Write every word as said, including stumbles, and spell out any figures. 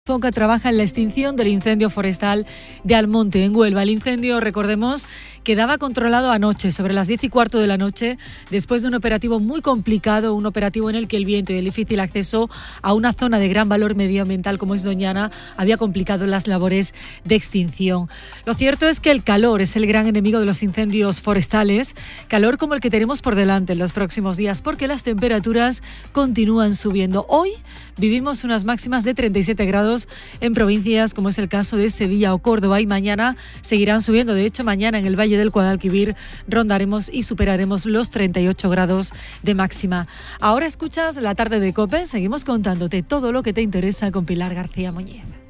Foca trabaja en la extinción del incendio forestal de Almonte, en Huelva. El incendio, recordemos, quedaba controlado anoche, sobre las diez y cuarto de la noche, después de un operativo muy complicado, un operativo en el que el viento y el difícil acceso a una zona de gran valor medioambiental como es Doñana había complicado las labores de extinción. Lo cierto es que el calor es el gran enemigo de los incendios forestales, calor como el que tenemos por delante en los próximos días, porque las temperaturas continúan subiendo. Hoy vivimos unas máximas de treinta y siete grados en provincias como es el caso de Sevilla o Córdoba, y mañana seguirán subiendo. De hecho, mañana en el Valle del Guadalquivir rondaremos y superaremos los treinta y ocho grados de máxima. Ahora escuchas La Tarde de COPE, seguimos contándote todo lo que te interesa con Pilar García Muñiz.